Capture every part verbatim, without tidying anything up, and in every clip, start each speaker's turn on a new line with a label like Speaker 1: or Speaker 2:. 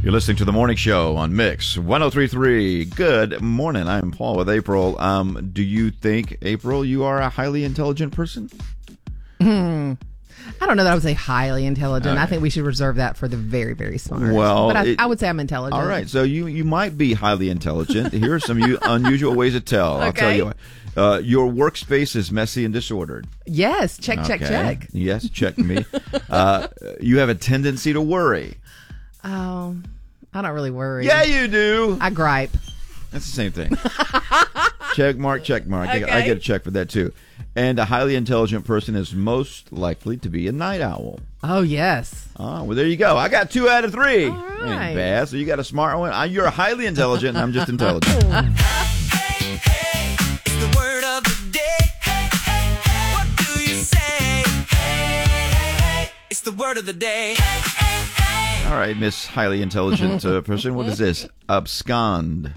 Speaker 1: You're listening to The Morning Show on Mix one oh three point three. Good morning. I'm Paul with April. Um, do you think, April, you are a highly intelligent person?
Speaker 2: Hmm. I don't know that I would say highly intelligent.
Speaker 1: Okay.
Speaker 2: I think we should reserve that for the very, very smart.
Speaker 1: Well,
Speaker 2: but I,
Speaker 1: it-
Speaker 2: I would say I'm intelligent.
Speaker 1: All right, so you, you might be highly intelligent. Here are some u- unusual ways to tell. I'll tell
Speaker 2: Okay.
Speaker 1: you what. Uh, your workspace is messy and disordered.
Speaker 2: Yes. Check, check,
Speaker 1: Okay.
Speaker 2: check.
Speaker 1: Yes, check me. uh, you have a tendency to worry.
Speaker 2: Oh, I don't really worry.
Speaker 1: Yeah, you do.
Speaker 2: I gripe.
Speaker 1: That's the same thing. Check mark, check mark. I- I
Speaker 2: Okay.
Speaker 1: get a check for that too. And a highly intelligent person is most likely to be a night owl.
Speaker 2: Oh, yes.
Speaker 1: Oh, well, there you go. I got two out of three.
Speaker 2: All right.
Speaker 1: Ain't bad. So you got a smart one. Uh, You're highly intelligent, and I'm just intelligent.
Speaker 3: Hey, hey, it's the word of the day. Hey, hey, hey, what do you say? Hey, hey, hey, it's the word of the day. Hey, hey, hey.
Speaker 1: All right, Miss Highly Intelligent uh, person. What is this? Abscond.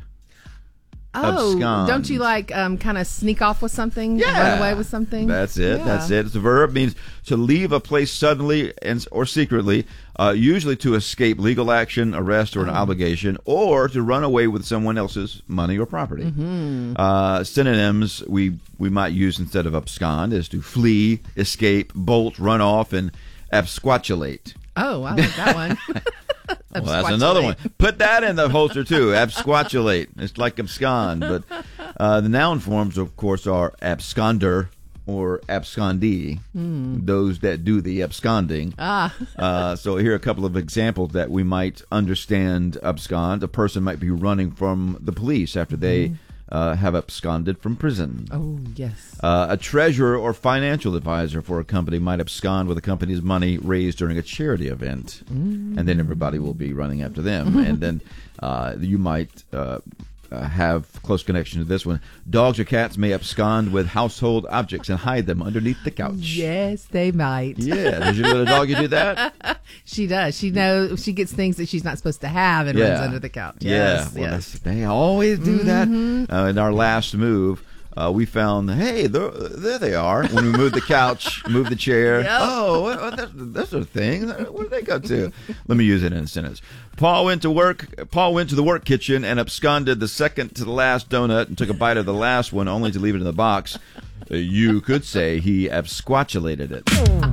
Speaker 2: Oh,
Speaker 1: Abscond.
Speaker 2: don't you like um, kind of sneak off with something? Run away with something?
Speaker 1: That's it.
Speaker 2: Yeah.
Speaker 1: That's it. It's a verb. It means to leave a place suddenly and or secretly, uh, usually to escape legal action, arrest, or an obligation, or to run away with someone else's money or property.
Speaker 2: Mm-hmm.
Speaker 1: Uh, synonyms we we might use instead of abscond is to flee, escape, bolt, run off, and absquatulate.
Speaker 2: Oh, I like that one.
Speaker 1: Well, that's another one. Put that in the holster, too. Absquatulate. It's like abscond. But uh, the noun forms, of course, are absconder or abscondee, those that do the absconding.
Speaker 2: Ah.
Speaker 1: Uh, so here are a couple of examples that we might understand abscond. A person might be running from the police after they uh, have absconded from prison.
Speaker 2: Oh, yes.
Speaker 1: Uh, a treasurer or financial advisor for a company might abscond with the company's money raised during a charity event, and then everybody will be running after them. And then uh, you might uh, uh, have close connection to this one. Dogs or cats may abscond with household objects and hide them underneath the couch.
Speaker 2: Yes, they might.
Speaker 1: Yeah, does your little dog you do that?
Speaker 2: She does. She knows she gets things that she's not supposed to have and
Speaker 1: Yeah.
Speaker 2: runs under the couch.
Speaker 1: Yeah,
Speaker 2: Yes,
Speaker 1: well,
Speaker 2: yes.
Speaker 1: that's, they always do that. Uh, in our last move, uh, we found, hey, there, there they are. When we moved the couch, moved the chair.
Speaker 2: Yep.
Speaker 1: Oh, what, what, that's, that's a thing. Where did they go to? Let me use it in a sentence. Paul went to work. Paul went to the work kitchen and absconded the second to the last donut and took a bite of the last one, only to leave it in the box. Uh, you could say he absquatulated it.